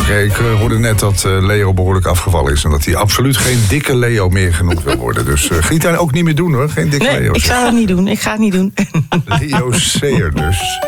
Oké, ik hoorde net dat Leo behoorlijk afgevallen is... en dat hij absoluut geen dikke Leo meer genoemd wil worden. Dus Grieta ook niet meer doen, hoor. Geen dikke Leo. Nee, ik zou het niet doen. Ik ga het niet doen. Leo Seer dus.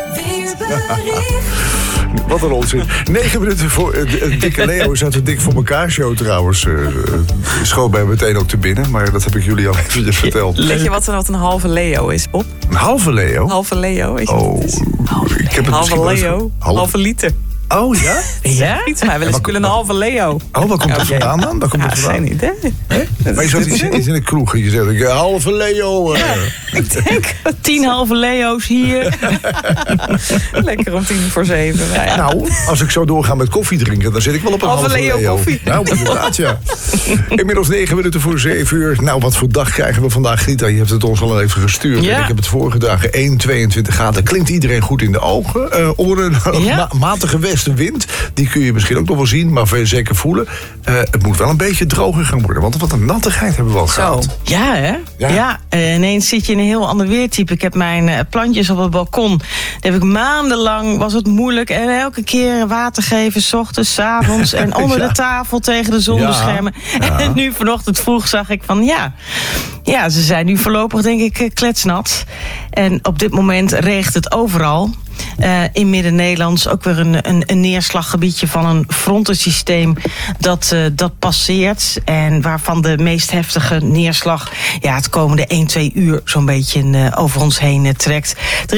Wat een onzin. 9 minuten voor dikke Leo is uit de Dik voor elkaar show trouwens. Schoot mij meteen ook te binnen, maar dat heb ik jullie al eventjes verteld. Weet je wat een halve Leo is, Bob? Een halve Leo? Halve Leo, weet je wat het is? Ik heb het Halve Leo, halve liter. Oh, ja? Ja? Iets maar, we willen een halve Leo. Oh, waar komt dat vandaan dan? Daar komt het vandaan. Geen idee. Maar je zat iets in de kroeg en je zegt, halve Leo. Ik denk 10 halve Leo's hier. lekker om 6:50. Ja. Nou, als ik zo doorga met koffie drinken, dan zit ik wel op een halve Leo. Koffie. Nou, inderdaad, ja. Inmiddels 9 minuten voor 7 uur. Nou, wat voor dag krijgen we vandaag, Grieta? Je hebt het ons al even gestuurd. Ja. En ik heb het voorgedragen, 1,22 graden. Klinkt iedereen goed in de ogen? Oren, matige westenwind. Die kun je misschien ook nog wel zien, maar zeker voelen. Het moet wel een beetje droger gaan worden. Want wat een nattigheid hebben we al gehad. Ja, hè? Ja. Ineens zit je in een heel ander weertype. Ik heb mijn plantjes op het balkon. Daar heb ik maandenlang, was het moeilijk. En elke keer water geven, 's ochtends, 's avonds. En onder de tafel tegen de zon beschermen. Ja. En nu vanochtend vroeg zag ik van ja, ze zijn nu voorlopig denk ik kletsnat. En op dit moment regent het overal. In Midden-Nederlands ook weer een neerslaggebiedje van een frontensysteem dat passeert. En waarvan de meest heftige neerslag het komende 1-2 uur zo'n beetje over ons heen trekt.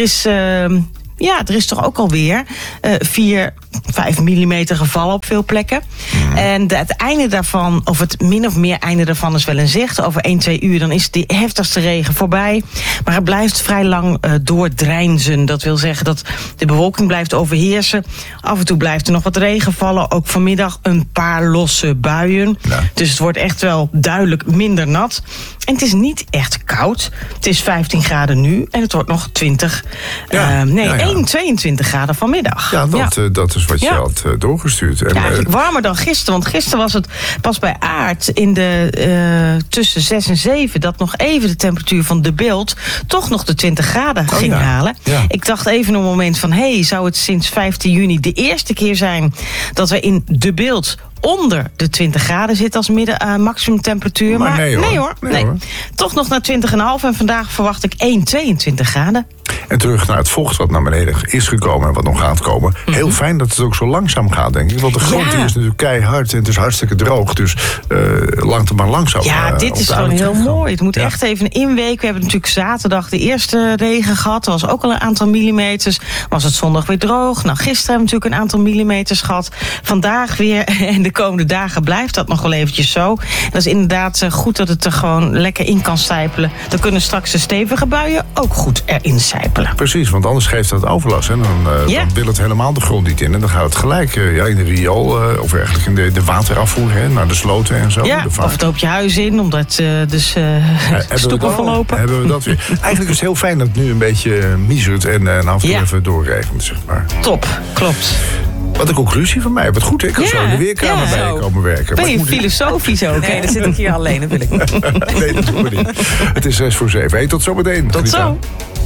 Er is toch ook alweer 4-5 millimeter gevallen op veel plekken. En het einde daarvan, of het min of meer einde daarvan is wel in zicht. Over 1-2 uur dan is de heftigste regen voorbij. Maar het blijft vrij lang doordreinzen. Dat wil zeggen dat de bewolking blijft overheersen. Af en toe blijft er nog wat regen vallen. Ook vanmiddag een paar losse buien. Ja. Dus het wordt echt wel duidelijk minder nat. En het is niet echt koud. Het is 15 graden nu en het wordt nog 20. 22 graden vanmiddag. Ja, dat is wat je had doorgestuurd. En, eigenlijk warmer dan gisteren. Want gisteren was het pas bij Aard in de tussen 6 en 7... dat nog even de temperatuur van De Bilt toch nog de 20 graden ging halen. Ja. Ik dacht even een moment van... zou het sinds 15 juni de eerste keer zijn... dat we in De Bilt onder de 20 graden zit als maximumtemperatuur. Maar nee hoor. Toch nog naar 20,5 en vandaag verwacht ik 1,22 graden. En terug naar het vocht wat naar beneden is gekomen en wat nog gaat komen. Heel fijn dat het ook zo langzaam gaat, denk ik. Want de grond is natuurlijk keihard en het is hartstikke droog. Dus maar langzaam. Dit is gewoon heel mooi. Het moet echt even een inweek. We hebben natuurlijk zaterdag de eerste regen gehad. Er was ook al een aantal millimeters. Was het zondag weer droog. Nou, gisteren hebben we natuurlijk een aantal millimeters gehad. Vandaag weer en de komende dagen blijft dat nog wel eventjes zo. En dat is inderdaad goed dat het er gewoon lekker in kan sijpelen. Dan kunnen straks de stevige buien ook goed erin sijpelen. Precies, want anders geeft dat overlast. Hè? Dan wil het helemaal de grond niet in. En dan gaat het gelijk in de riool of eigenlijk in de waterafvoer naar de sloten en zo. Ja, of het op je huis in, omdat stoepen verlopen. Hebben we dat weer. Eigenlijk is het heel fijn dat het nu een beetje miezert en af en toe even doorregent, zeg maar. Top, klopt. Wat een conclusie van mij. Wat goed, ik kan zo in de weerkamer bij je komen werken. Ben je filosofisch ook? Nee, dan zit ik hier alleen, dat wil ik niet. Nee, dat doen we niet. Het is 6:45. Tot zometeen. Tot zo.